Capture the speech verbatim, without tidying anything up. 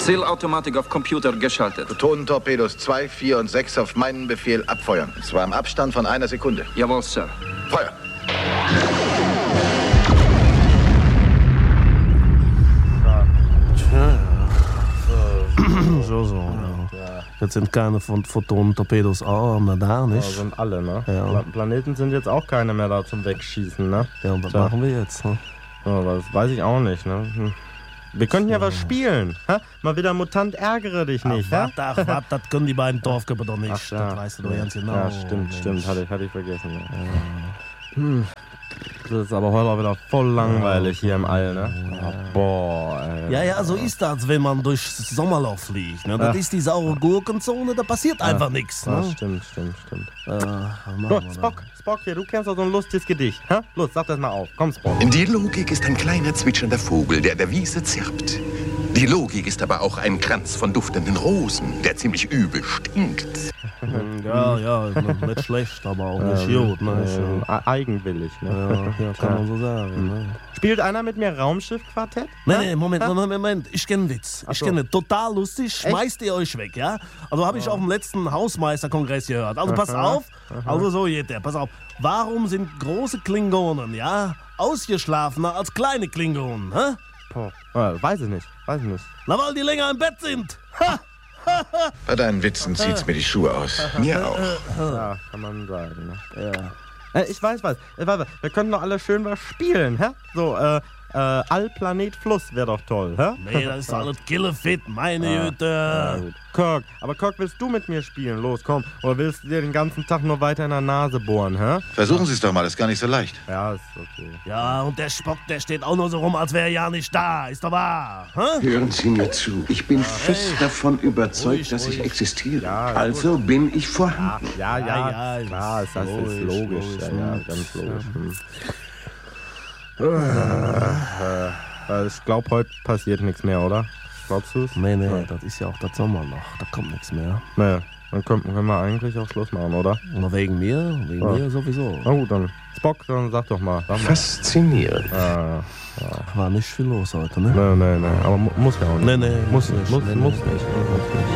Zielautomatik auf Computer geschaltet. Protonentorpedos zwei, vier und sechs auf meinen Befehl abfeuern. Und zwar im Abstand von einer Sekunde. Jawohl, Sir. Feuer! So, so, ja. Jetzt sind keine von Photonen-Torpedos auch da, nicht? Ja, sind alle, ne? Ja. Pla- Planeten sind jetzt auch keine mehr da zum Wegschießen, ne? Ja, und was Tja. machen wir jetzt? Ne? Ja, das weiß ich auch nicht, ne? Hm. Wir könnten ja was spielen, hä? Mal wieder Mutant, ärgere dich nicht, hä? Ach, ach, ach, das können die beiden Dorfgöpper doch nicht. Ach, ja. Das weißt du doch ganz genau. Ja, stimmt, Mensch. stimmt, hatte ich, hatte ich vergessen. Ja. Hm. Das ist aber heute auch wieder voll langweilig hier im All, ne? Ah, boah, ey. Ja, ja, so ist das, wenn man durchs Sommerloch fliegt. Ne? Das Ja. ist die saure Gurkenzone, da passiert einfach nichts. Ja, Ne? stimmt, stimmt, stimmt. Äh, was machen So, wir da? Spock, Spock hier, du kennst doch so ein lustiges Gedicht, hä? Los, sag das mal auf. Komm, Spock. Die Logik ist ein kleiner zwitschernder Vogel, der der Wiese zirpt. Die Logik ist aber auch ein Kranz von duftenden Rosen, der ziemlich übel stinkt. Ja, ja, ist nicht schlecht, aber auch nicht gut. Ne? Ist, Ähm, ja, e- eigenwillig, ne? ja, kann man so sagen. Ne? Spielt einer mit mir Raumschiff-Quartett? Nee, nee, Moment, Moment, Moment, ich kenne einen Witz. Ich so. kenne total lustig, schmeißt ihr euch weg, ja? Also habe ich auf dem letzten Hausmeisterkongress gehört. Also pass auf, also so geht der, pass auf. Warum sind große Klingonen, ja, ausgeschlafener als kleine Klingonen, hä? Boah, äh, weiß ich nicht, weiß ich nicht. Na, weil die länger im Bett sind. Ha! Bei deinen Witzen zieht's mir die Schuhe aus. Mir auch. Ja, kann man sagen, ne? Ja. Äh, ich weiß was, ich weiß was. Wir könnten doch alle schön was spielen, hä? So, äh, äh, Allplanet Fluss wäre doch toll, hä? Nee, das ist alles killefit, meine Ja, Güte. gut. Kirk, aber Kirk, willst du mit mir spielen? Los, komm. Oder willst du dir den ganzen Tag nur weiter in der Nase bohren, hä? Versuchen Sie es doch mal, ist gar nicht so leicht. Ja, ist okay. Ja, und der Spock, der steht auch nur so rum, als wäre er ja nicht da. Ist doch wahr, hä? Hören Sie mir zu. Ich bin fest davon überzeugt, Ruhig, dass ich ruhig. existiere. Ja, ja, also bin ich vorhanden. Ja, ja, Ja, ja, ja, klar, ist das ist logisch, logisch. logisch, ja, ja, hm. ganz logisch. Hm. Äh, ich glaube, heute passiert nichts mehr, oder? Glaubst du es? Nee, nee, das ist ja auch das Sommerloch. Da kommt nichts mehr. Nee, dann können, können wir eigentlich auch Schluss machen, oder? Oder wegen mir? Wegen Ja. mir sowieso. Na gut, dann. Spock, dann sag doch mal. Sag mal. Faszinierend. Ah, War nicht viel los heute, ne? nee, nee, nee. Aber mu muss ja auch nicht. Nee, nee, Muss muss nicht. nicht. Muss, Nee, muss nee. nicht. Muss nicht.